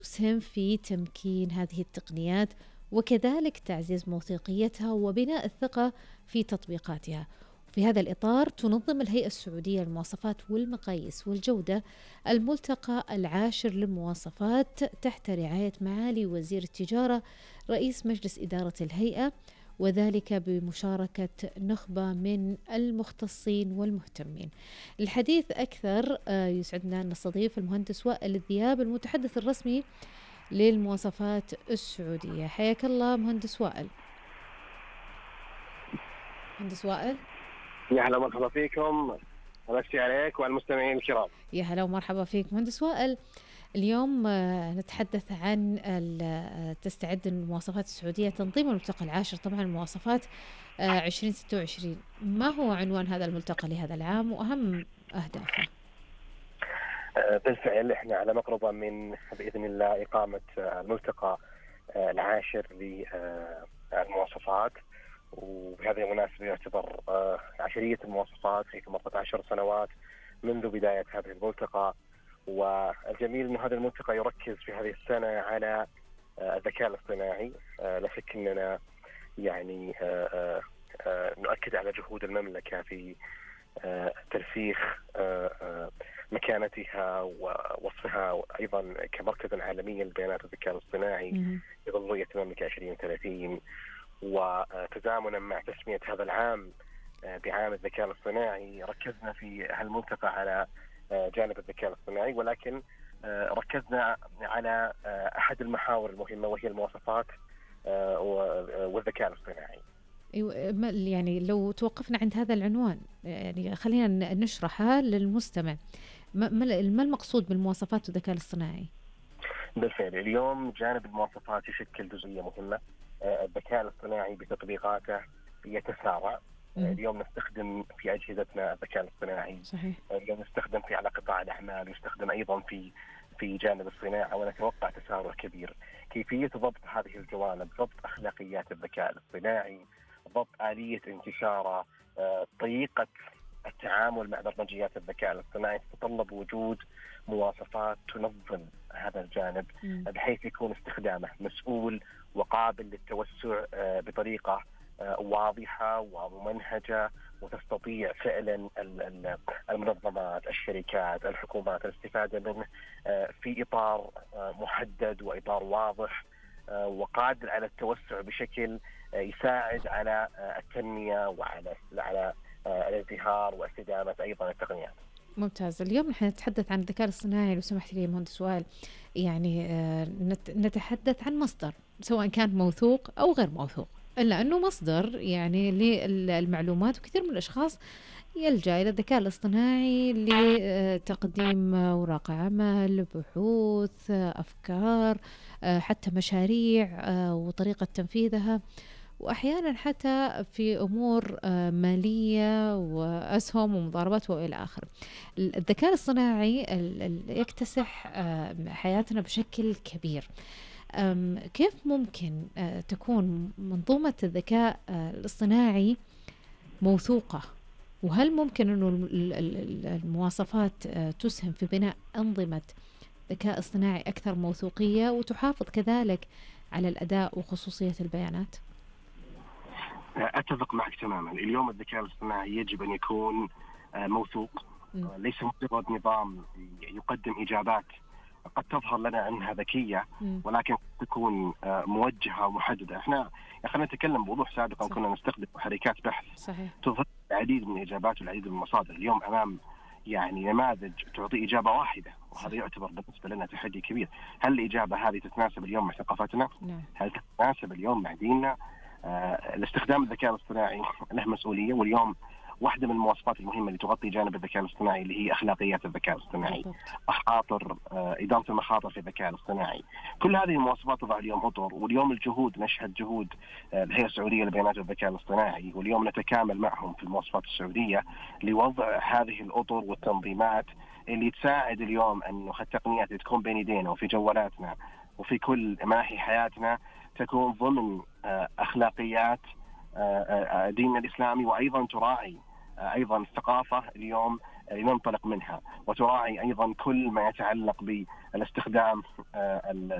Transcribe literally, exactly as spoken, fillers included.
تسهم في تمكين هذه التقنيات وكذلك تعزيز موثوقيتها وبناء الثقة في تطبيقاتها. في هذا الإطار تنظم الهيئة السعودية للمواصفات والمقاييس والجودة الملتقى العاشر للمواصفات تحت رعاية معالي وزير التجارة رئيس مجلس إدارة الهيئة، وذلك بمشاركة نخبة من المختصين والمهتمين. الحديث أكثر آه، يسعدنا أن نستضيف المهندس وائل الذياب المتحدث الرسمي للمواصفات السعودية. حياك الله مهندس وائل. مهندس وائل، يا هلا مرحبا فيكم، امسي عليك وعلى المستمعين الكرام. يا هلا ومرحبا فيك مهندس وائل. اليوم آه، نتحدث عن ال- آه، تستعد المواصفات السعودية تنظيم الملتقى العاشر، طبعا المواصفات آه، عشرين ستة وعشرين. ما هو عنوان هذا الملتقى لهذا العام وأهم أهدافه؟ آه، بالفعل احنا على مقربة من باذن الله اقامة آه، الملتقى آه، العاشر للمواصفات، وبهذه المناسبة يعتبر آه، عشرية المواصفات حيث مرت عشر سنوات منذ بداية هذا الملتقى. والجميل أن هذا الملتقى يركز في هذه السنة على آه، الذكاء الاصطناعي. آه، لا شك أننا يعني آه، آه، آه، نؤكد على جهود المملكة في آه، ترسيخ آه، آه، مكانتها ووصفها أيضا كمركز عالمي للبيانات والذكاء الاصطناعي مهم. في ظل رؤية المملكة ألفين وثلاثين، وتزامنا مع تسمية هذا العام آه، بعام الذكاء الاصطناعي. ركزنا في هالملتقى على آه، جانب الذكاء الاصطناعي، ولكن آه، ركزنا على آه، أحد المحاور المهمة وهي المواصفات آه، والذكاء الاصطناعي. أيوة، ما- يعني لو توقفنا عند هذا العنوان، يعني خلينا ن- نشرحها للمستمع. ما ما ما المقصود بالمواصفات والذكاء الاصطناعي؟ بالفعل اليوم جانب المواصفات يشكل جزئية مهمة. آه، الذكاء الاصطناعي بتطبيقاته يتسارع. آه، مم. اليوم نستخدم في أجهزتنا الذكاء الاصطناعي. صحيح. آه، اليوم نستخدم في على قطاع الأعمال، ويستخدم أيضا في في جانب الصناعة، ونتوقع تسارع كبير. كيفية ضبط هذه الجوانب، ضبط أخلاقيات الذكاء الاصطناعي، ضبط آلية انتشاره، آه، طريقة التعامل مع برمجيات الذكاء الاصطناعي تتطلب وجود مواصفات تنظم هذا الجانب، مم. بحيث يكون استخدامه مسؤول وقابل للتوسع آه، بطريقة آه، واضحة وممنهجة، وتستطيع فعلا ال- ال- المنظمات، الشركات، الحكومات الاستفادة منه آه، في إطار آه، محدد وإطار واضح، آه، وقادر على التوسع بشكل آه، يساعد على آه، التنمية وعلى على آه، الازدهار واستدامة أيضا التقنيات. ممتاز. اليوم نحن نتحدث عن الذكاء الاصطناعي، لو سمحت لي مهندس سؤال. يعني آه، نت- نتحدث عن مصدر سواء كان موثوق أو غير موثوق، إلا أنه مصدر يعني للمعلومات، وكثير من الأشخاص يلجأ إلى الذكاء الاصطناعي لتقديم أوراق عمل، بحوث، أفكار، آه، حتى مشاريع آه، وطريقة تنفيذها، وأحيانا حتى في أمور آه، مالية وأسهم ومضاربات وإلى آخره. الذكاء الاصطناعي ال- ال- يكتسح آه، حياتنا بشكل كبير. أم، كيف ممكن آه، تكون منظومة الذكاء آه، الاصطناعي موثوقة؟ وهل ممكن أنه ال- ال- ال- المواصفات آه، تسهم في بناء أنظمة ذكاء اصطناعي أكثر موثوقية وتحافظ كذلك على الأداء وخصوصية البيانات؟ أتفق معك تماما. اليوم الذكاء الاصطناعي يجب أن يكون آه، موثوق، م. آه، ليس مجرد نظام يقدم إجابات قد تظهر لنا أنها ذكية، م. ولكن تكون آه، موجهة ومحددة. احنا خلينا نتكلم بوضوح. سابقا صح. كنا نستخدم محركات بحث صحيح. تظهر العديد من الإجابات والعديد من المصادر. اليوم أمام يعني نماذج تعطي إجابة واحدة، وهذا صح. يعتبر بالنسبة لنا تحدي كبير. هل الإجابة هذه تتناسب اليوم مع ثقافتنا؟ نعم. هل تتناسب اليوم مع ديننا؟ آه، الاستخدام الذكاء الاصطناعي له مسؤولية، واليوم واحدة من المواصفات المهمة اللي تغطي جانب الذكاء الاصطناعي اللي هي أخلاقيات الذكاء الاصطناعي، بالضبط. مخاطر آه، إدارة المخاطر في الذكاء الاصطناعي. كل هذه المواصفات تضع اليوم أطر، واليوم الجهود نشهد جهود آه، الهيئة السعودية لبيانات الذكاء الاصطناعي، واليوم نتكامل معهم في المواصفات السعودية لوضع هذه الأطر والتنظيمات اللي تساعد اليوم أنه التقنيات اللي تكون بين يدينا وفي جوالاتنا وفي كل مناحي حياتنا تكون ضمن آه، أخلاقيات آه، آه، ديننا الإسلامي، وأيضا تراعي آه، أيضا الثقافة اليوم لننطلق منها، وتراعي أيضا كل ما يتعلق بالاستخدام